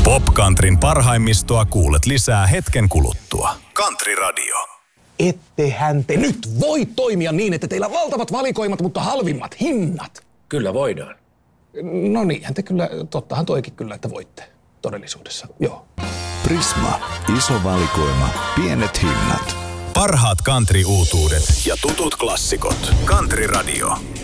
Popcountryn parhaimmistoa kuulet lisää hetken kuluttua. Country Radio. Ettehän te nyt voi toimia niin, että teillä on valtavat valikoimat, mutta halvimmat hinnat. Kyllä voidaan. No niinhän te kyllä, tottahan toikin kyllä, että voitte todellisuudessa, joo. Prisma, iso valikoima, pienet hinnat. Parhaat country-uutuudet ja tutut klassikot. Country Radio.